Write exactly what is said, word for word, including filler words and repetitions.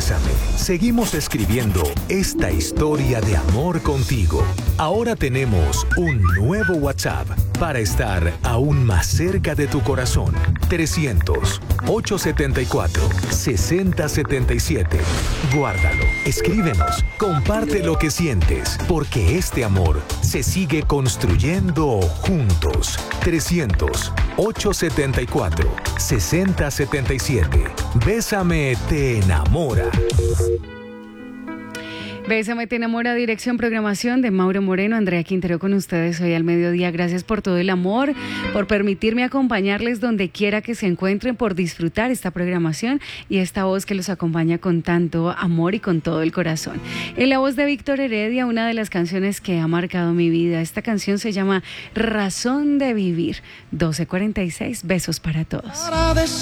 Bésame. Seguimos escribiendo esta historia de amor contigo. Ahora tenemos un nuevo WhatsApp para estar aún más cerca de tu corazón. trescientos, ochocientos setenta y cuatro, sesenta setenta y siete. Guárdalo, escríbenos, comparte lo que sientes, porque este amor se sigue construyendo juntos. trescientos, ochocientos setenta y cuatro, sesenta setenta y siete. Bésame te enamora. Bésame te enamora, dirección, programación de Mauro Moreno, Andrea Quintero con ustedes hoy al mediodía. Gracias por todo el amor, por permitirme acompañarles donde quiera que se encuentren, por disfrutar esta programación y esta voz que los acompaña con tanto amor y con todo el corazón. En la voz de Víctor Heredia, una de las canciones que ha marcado mi vida. Esta canción se llama Razón de Vivir. doce cuarenta y seis, besos para todos.